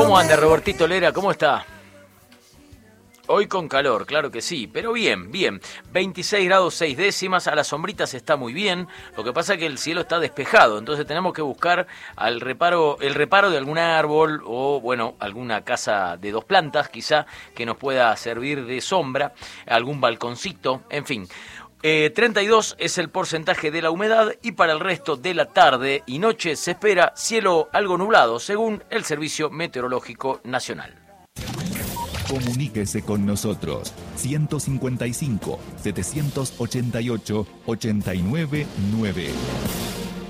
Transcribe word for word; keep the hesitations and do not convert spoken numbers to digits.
¿Cómo anda Robertito Lera? ¿Cómo está? Hoy con calor, claro que sí, pero bien, bien. veintiséis grados seis décimas, a las sombritas está muy bien. Lo que pasa es que el cielo está despejado, entonces tenemos que buscar al reparo, el reparo de algún árbol o, bueno, alguna casa de dos plantas, quizá, que nos pueda servir de sombra, algún balconcito, en fin. Eh, treinta y dos es el porcentaje de la humedad y para el resto de la tarde y noche se espera cielo algo nublado, según el Servicio Meteorológico Nacional. Comuníquese con nosotros ciento cincuenta y cinco, setecientos ochenta y ocho, ochenta y nueve nueve.